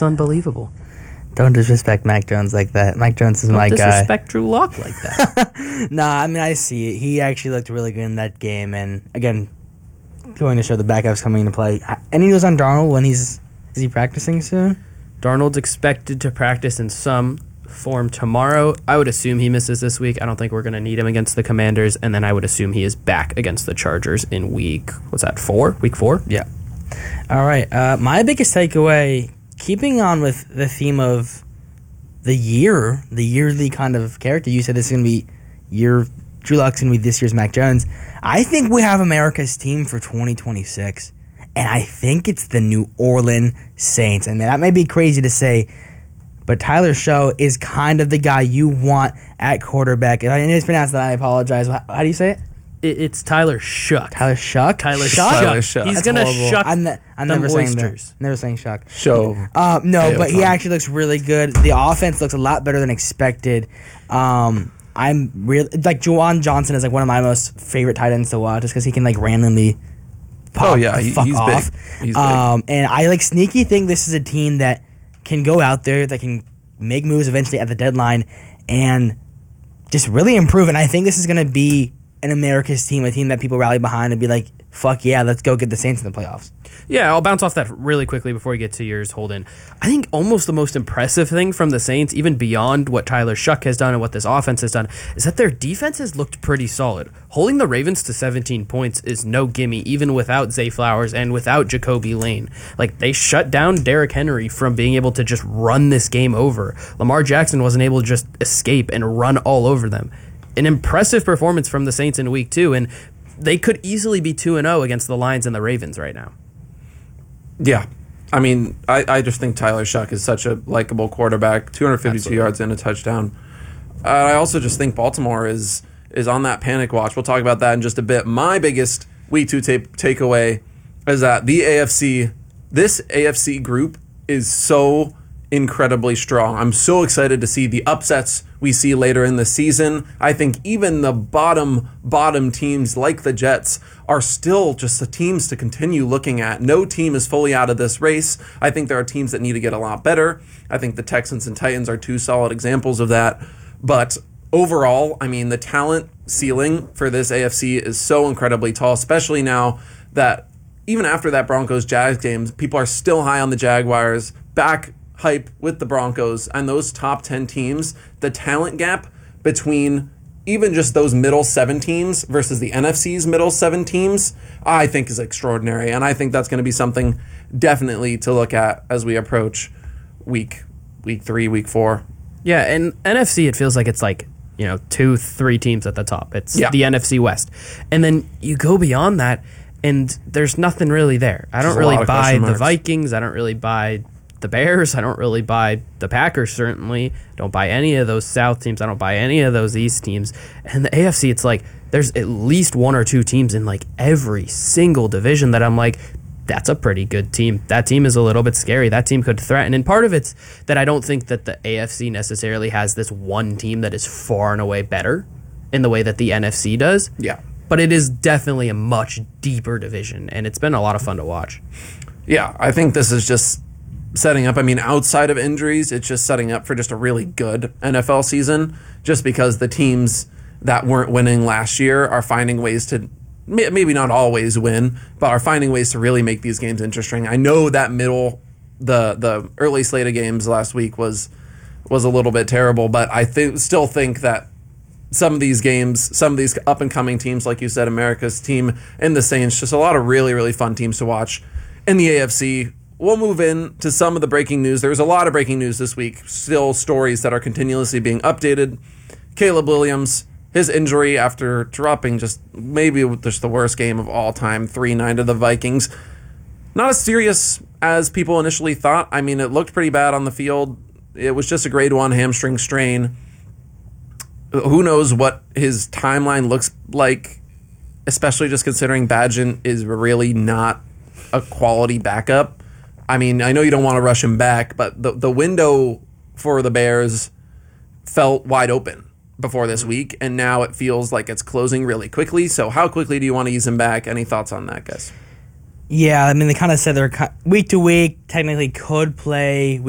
It's unbelievable. Don't disrespect Mac Jones like that. Mac Jones is my guy. Don't disrespect Drew Lock like that. Nah, I mean, I see it. He actually looked really good in that game. And, again, going to show the backup's coming into play. Any news on Darnold when is he practicing soon? Darnold's expected to practice in some form tomorrow. I would assume he misses this week. I don't think we're going to need him against the Commanders. And then I would assume he is back against the Chargers in week 4? Week 4? Yeah. All right. My biggest takeaway, keeping on with the theme of the yearly kind of character, you said this is going to be Drew Lock's going to be this year's Mac Jones. I think we have America's team for 2026, and I think it's the New Orleans Saints. And that may be crazy to say, but Tyler Shough is kind of the guy you want at quarterback. If I mispronounced that, I apologize. How do you say it? It's Tyler Shuck. Tyler Shuck? Tyler Shuck. Shuck. He's going to shuck I'm never saying that. oysters. Never saying Shuck. Show. No, but he actually looks really good. The offense looks a lot better than expected. I'm really like Juwan Johnson is like one of my most favorite tight ends to watch, just because he can like randomly pop he's off. big. He's big. And I like sneaky think this is a team that can go out there, that can make moves eventually at the deadline, and just really improve. And I think this is going to be an America's team, a team that people rally behind and be like, fuck yeah, let's go get the Saints in the playoffs. Yeah, I'll bounce off that really quickly before we get to yours, Holden. I think almost the most impressive thing from the Saints, even beyond what Tyler Shuck has done and what this offense has done, is that their defense has looked pretty solid. Holding the Ravens to 17 points is no gimme, even without Zay Flowers and without Jacoby Lane. Like, they shut down Derrick Henry from being able to just run this game over. Lamar Jackson wasn't able to just escape and run all over them. An impressive performance from the Saints in week 2, and they could easily be 2-0 against the Lions and the Ravens right now. Yeah. I mean, I just think Tyler Shuck is such a likable quarterback, 252 Absolutely. yards and a touchdown. I also just think Baltimore is on that panic watch. We'll talk about that in just a bit. My biggest week 2 takeaway is that this AFC group is so incredibly strong. I'm so excited to see the upsets we see later in the season. I think even the bottom teams like the Jets are still just the teams to continue looking at. No team is fully out of this race. I think there are teams that need to get a lot better. I think the Texans and Titans are 2 solid examples of that. But overall, I mean, the talent ceiling for this AFC is so incredibly tall, especially now that even after that Broncos-Jags game, people are still high on the Jaguars, back hype with the Broncos, and those top 10 teams. The talent gap between even just those middle 7 teams versus the NFC's middle 7 teams, I think is extraordinary. And I think that's going to be something definitely to look at as we approach week 3, week 4. Yeah, and NFC, it feels like it's like, 2-3 teams at the top. It's the NFC West. And then you go beyond that, and there's nothing really there. I don't really buy the Vikings. I don't really buy the Bears. I don't really buy the Packers, certainly. Don't buy any of those South teams. I don't buy any of those East teams. And the AFC, it's like there's at least 1 or 2 teams in like every single division that I'm like, that's a pretty good team. That team is a little bit scary. That team could threaten. And part of it's that I don't think that the AFC necessarily has this one team that is far and away better in the way that the NFC does. Yeah. But it is definitely a much deeper division, and it's been a lot of fun to watch. Yeah, I think this is just setting up, outside of injuries, it's just setting up for just a really good NFL season, just because the teams that weren't winning last year are finding ways to, maybe not always win, but are finding ways to really make these games interesting. I know that the early slate of games last week was a little bit terrible, but I still think that some of these games, some of these up-and-coming teams, like you said, America's team and the Saints, just a lot of really, really fun teams to watch in the AFC. We'll move in to some of the breaking news. There's a lot of breaking news this week, still stories that are continuously being updated. Caleb Williams, his injury after dropping just the worst game of all time, 3-9 to the Vikings. Not as serious as people initially thought. It looked pretty bad on the field. It was just a grade 1 hamstring strain. Who knows what his timeline looks like, especially just considering Bagent is really not a quality backup. I know you don't want to rush him back, but the window for the Bears felt wide open before this week, and now it feels like it's closing really quickly. So how quickly do you want to use him back? Any thoughts on that, guys? Yeah, they kind of said they're week to week, technically could play